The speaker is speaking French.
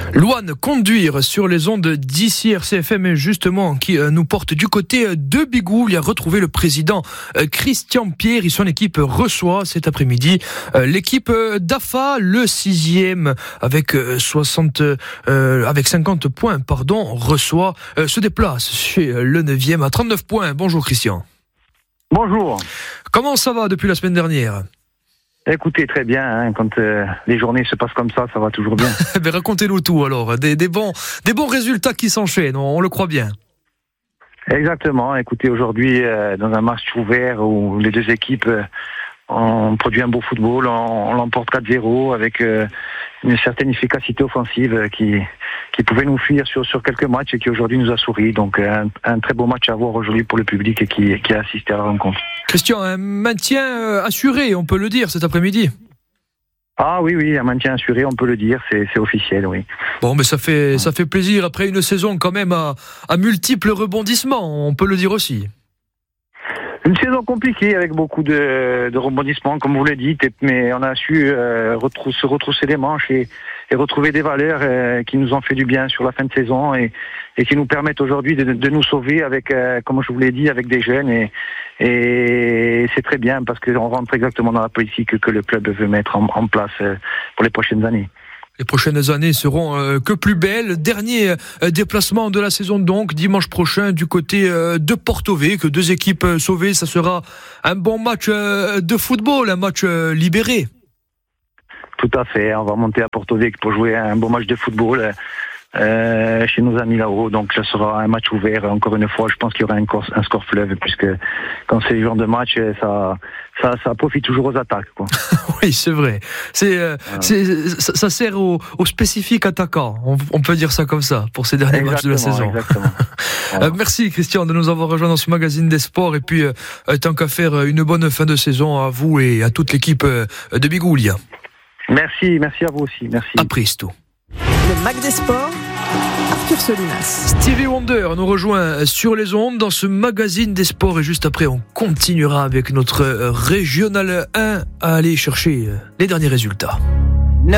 Louane conduire sur les ondes d'ici RCFM justement qui nous porte du côté de Bigou. Il a retrouvé le président Christian Pierre et son équipe reçoit cet après-midi l'équipe d'AFA, le 6e avec 50 points reçoit se déplace chez le 9e à 39 points. Bonjour Christian. Bonjour. Comment ça va depuis la semaine dernière ? Écoutez, très bien, quand les journées se passent comme ça va toujours bien. Ben, racontez-nous tout alors, des bons résultats qui s'enchaînent, on le croit bien. Exactement, écoutez, aujourd'hui, dans un match ouvert où les deux équipes ont produit un beau football, on l'emporte 4-0 avec une certaine efficacité offensive qui pouvait nous fuir sur quelques matchs et qui aujourd'hui nous a souri. Donc un très beau match à voir aujourd'hui pour le public et qui a assisté à la rencontre. Christian, un maintien assuré, on peut le dire, cet après-midi. Ah oui, un maintien assuré, on peut le dire, c'est officiel, oui. Bon, mais ça fait plaisir après une saison quand même à multiples rebondissements, on peut le dire aussi. Une saison compliquée avec beaucoup de rebondissements, comme vous le dites, mais on a su se retrousser les manches et retrouver des valeurs qui nous ont fait du bien sur la fin de saison et qui nous permettent aujourd'hui de nous sauver avec, comme je vous l'ai dit, avec des jeunes et c'est très bien parce qu'on rentre exactement dans la politique que le club veut mettre en place pour les prochaines années. Les prochaines années seront que plus belles. Dernier déplacement de la saison donc, dimanche prochain du côté de Porto-Vecchio, que deux équipes sauvées. Ça sera un bon match de football, un match libéré. Tout à fait, on va monter à Porto-Vecchio pour jouer un bon match de football chez nos amis là-haut. Donc ça sera un match ouvert. Encore une fois, je pense qu'il y aura un score fleuve puisque quand c'est le genre de match, ça profite toujours aux attaques, quoi. Oui, c'est vrai. Ça sert aux spécifiques attaquants. On peut dire ça comme ça pour ces derniers matchs de la saison. Exactement. Voilà. Merci Christian de nous avoir rejoints dans ce magazine des sports et puis tant qu'à faire une bonne fin de saison à vous et à toute l'équipe de Bigoulia. Merci à vous aussi. Merci. À presto. Le Mag des Sports, Arthur Solinas. Stevie Wonder nous rejoint sur les ondes dans ce magazine des sports et juste après on continuera avec notre Régional 1 à aller chercher les derniers résultats.